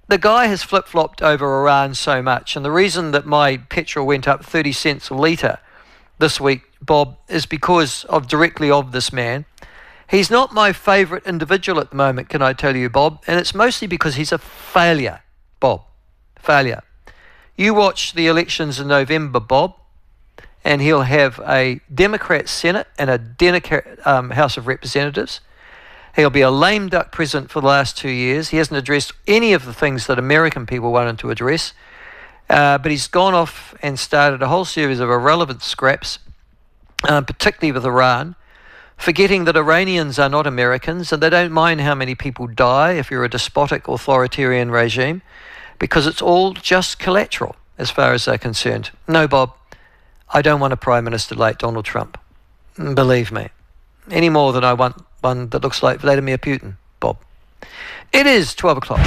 the guy has flip-flopped over Iran so much, and the reason that my petrol went up 30 cents a litre this week, Bob, is because of this man. He's not my favourite individual at the moment, can I tell you, Bob? And it's mostly because he's a failure, Bob. Failure. You watch the elections in November, Bob, and he'll have a Democrat Senate and a Democrat House of Representatives. He'll be a lame duck president for the last 2 years. He hasn't addressed any of the things that American people want him to address. But he's gone off and started a whole series of irrelevant scraps, particularly with Iran, forgetting that Iranians are not Americans and they don't mind how many people die if you're a despotic authoritarian regime, because it's all just collateral as far as they're concerned. No, Bob, I don't want a Prime Minister like Donald Trump. Believe me. Any more than I want one that looks like Vladimir Putin, Bob. It is 12 o'clock.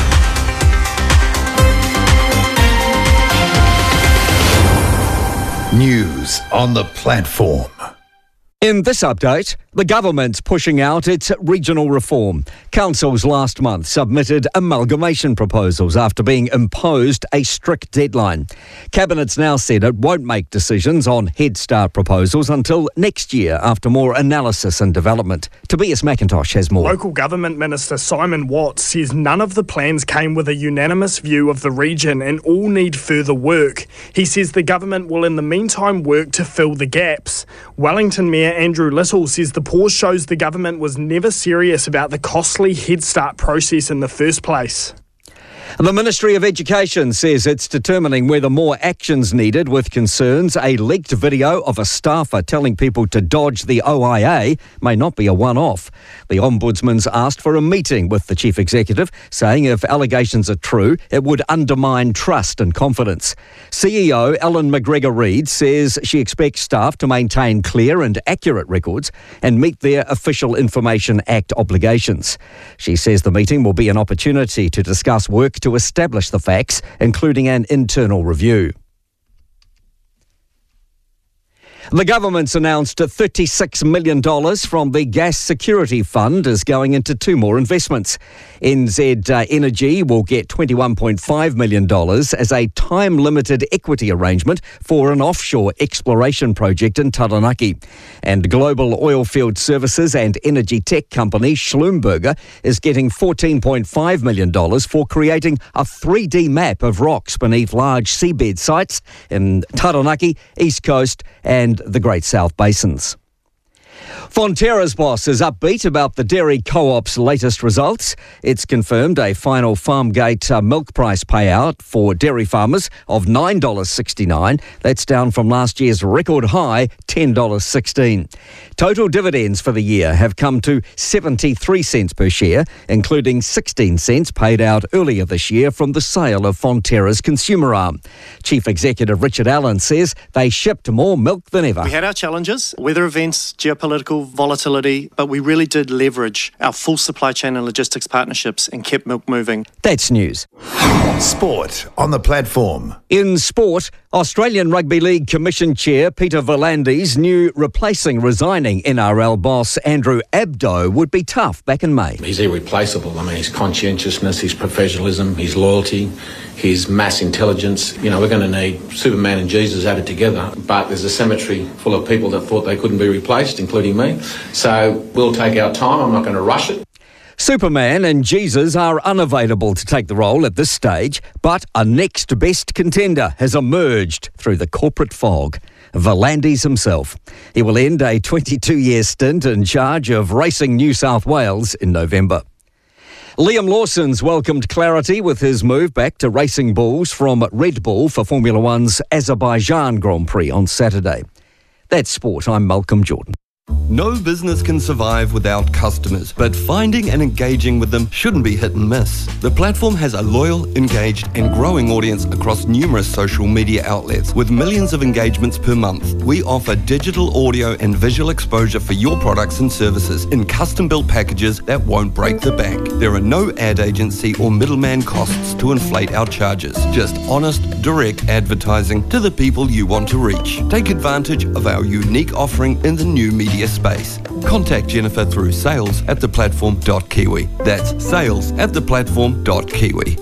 News on the platform. In this update, the government's pushing out its regional reform. Councils last month submitted amalgamation proposals after being imposed a strict deadline. Cabinet's now said it won't make decisions on Head Start proposals until next year after more analysis and development. Tobias McIntosh has more. Local Government Minister Simon Watts says none of the plans came with a unanimous view of the region and all need further work. He says the government will in the meantime work to fill the gaps. Wellington Mayor Andrew Little says the pause shows the government was never serious about the costly Head Start process in the first place. The Ministry of Education says it's determining whether more action's needed with concerns a leaked video of a staffer telling people to dodge the OIA may not be a one-off. The Ombudsman's asked for a meeting with the Chief Executive, saying if allegations are true, it would undermine trust and confidence. CEO Ellen McGregor-Reid says she expects staff to maintain clear and accurate records and meet their Official Information Act obligations. She says the meeting will be an opportunity to discuss work to establish the facts, including an internal review. The government's announced $36 million from the Gas Security Fund is going into two more investments. NZ Energy will get $21.5 million as a time-limited equity arrangement for an offshore exploration project in Taranaki. And global oilfield services and energy tech company Schlumberger is getting $14.5 million for creating a 3D map of rocks beneath large seabed sites in Taranaki, East Coast and the Great South Basins. Fonterra's boss is upbeat about the dairy co-op's latest results. It's confirmed a final Farmgate milk price payout for dairy farmers of $9.69. That's down from last year's record high, $10.16. Total dividends for the year have come to 73 cents per share, including 16 cents paid out earlier this year from the sale of Fonterra's consumer arm. Chief Executive Richard Allen says they shipped more milk than ever. We had our challenges, weather events, geopolitical volatility, but we really did leverage our full supply chain and logistics partnerships and kept milk moving. That's news. Sport on the platform. In sport, Australian Rugby League Commission Chair Peter V'landys knew replacing resigning NRL boss Andrew Abdo would be tough back in May. He's irreplaceable. I mean, his conscientiousness, his professionalism, his loyalty, his mass intelligence. You know, we're going to need Superman and Jesus added together, but there's a cemetery full of people that thought they couldn't be replaced, including me. So we'll take our time. I'm not going to rush it. Superman and Jesus are unavailable to take the role at this stage, but a next best contender has emerged through the corporate fog. V'landys himself. He will end a 22-year stint in charge of Racing New South Wales in November. Liam Lawson's welcomed clarity with his move back to racing bulls from Red Bull for Formula One's Azerbaijan Grand Prix on Saturday. That's sport. I'm Malcolm Jordan. No business can survive without customers, but finding and engaging with them shouldn't be hit and miss. The platform has a loyal, engaged and growing audience across numerous social media outlets with millions of engagements per month. We offer digital audio and visual exposure for your products and services in custom-built packages that won't break the bank. There are no ad agency or middleman costs to inflate our charges. Just honest, direct advertising to the people you want to reach. Take advantage of our unique offering in the new media space. Contact Jennifer through sales@theplatform.kiwi. That's sales@theplatform.kiwi.